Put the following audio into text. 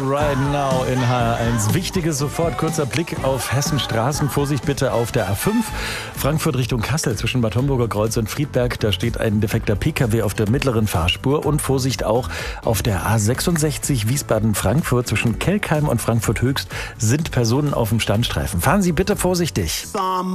Right Now in HR1. Wichtiges sofort, kurzer Blick auf Hessenstraßen. Vorsicht bitte auf der A5. Frankfurt Richtung Kassel zwischen Bad Homburger Kreuz und Friedberg. Da steht ein defekter Pkw auf der mittleren Fahrspur. Und Vorsicht auch auf der A66 Wiesbaden-Frankfurt zwischen Kelkheim und Frankfurt Höchst sind Personen auf dem Standstreifen. Fahren Sie bitte vorsichtig.